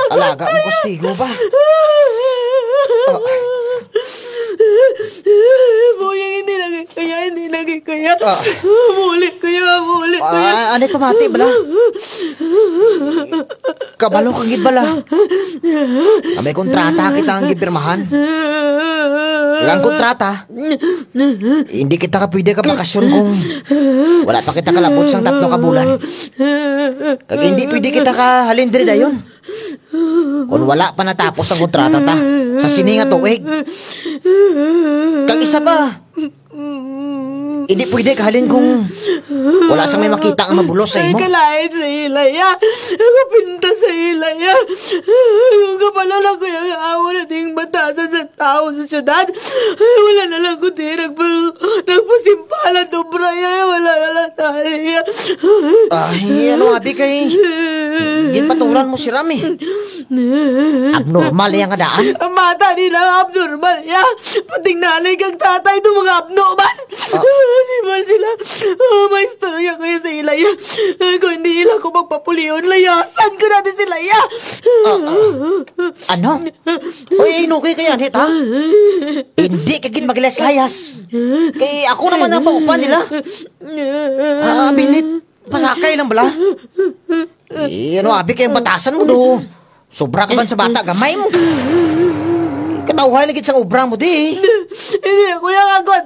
Alaga mo kastigo ba? Buyang hindi lagi kaya. Muli kaya. Anay pamati bala? Kabalo kang gid bala. May kontrata kita ang gipirmahan. Ang kontrata, hindi kita ka pwede ka bakasyon kung wala pa kita kalabot sang 3 ka bulan. Kag hindi pwede kita ka halindri dayon. Kung wala pa natapos ang kontrata ta sa sini nga tuig. Kag isa pa, hindi pwede kahalin kung wala sa may makita ang mabulos sa imo. Ay, kalahit sa ilaya. Ako pinta sa ilaya. Ang kapalala ko yung awa na ting batasan sa tao sa syudad. Ay, wala na lang ko nagpasimpalan to, Brian. Wala na lang tayo. Ay, ano abi kay ginpatulan mo si Rami. Abnormal yung adaan. Ang mata nila abnormal. Pating nanay kang tatay ito mga abnormal. Di ba sila? May istorya kayo sa ilaya. Kung hindi ila ko magpapuliyon, layasan ko natin si Laya. Ano? Uy, inukay kaya anit ha? Hindi kagin magilas-layas. Kay ako naman ang paupan nila. Binit, pasakay lang bala. Ano abi kayong batasan mo do? Sobra ka ba sa bata? Gamay mo. Katawhay lagi sa obra mo di. Hindi, kuya agad.